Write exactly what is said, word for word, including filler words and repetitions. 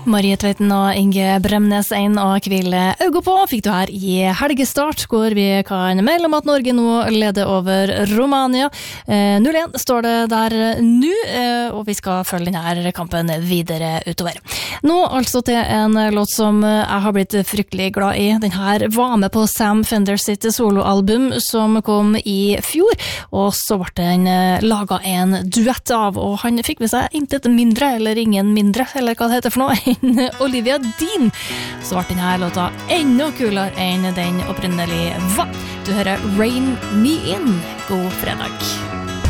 Marie Tveiten og Inge Bremnes en og Kvile Øygo på fikk du her i helgestart, hvor vi kan melde om at Norge nå leder over Romania. Eh, null én står det der nå, eh, og vi skal følge denne kampen videre utover. Nå altså til en låt som jeg har blitt fryktelig glad i. Den her var med på Sam Fender sitt soloalbum som kom i fjor, og så ble den laget en duett av, og han fikk med seg intet mindre, eller ingen mindre, eller hva det heter for noe, Olivia Dean. Så ble denne låta enda kulere enn den opprinnelig var. Du hører Rain Me In. God fredag.